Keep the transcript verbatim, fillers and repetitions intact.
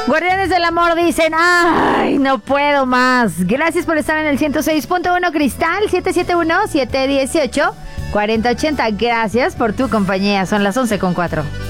Guardianes del Amor dicen, ay, no puedo más. Gracias por estar en el ciento seis punto uno Cristal, siete siete uno, siete uno ocho, cuatro cero ocho cero. Gracias por tu compañía. Son las once con cuatro.